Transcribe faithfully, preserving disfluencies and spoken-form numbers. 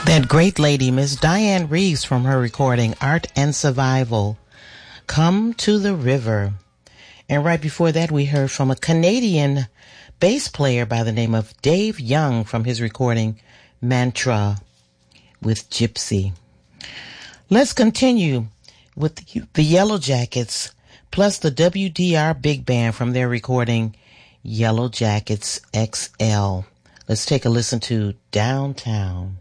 That great lady, Miss Diane Reeves, from her recording Art and Survival, Come to the River. And right before that, we heard from a Canadian bass player by the name of Dave Young from his recording Mantra with Gypsy. Let's continue with the Yellow Jackets plus the W D R Big Band from their recording Yellow Jackets X L. Let's take a listen to Downtown.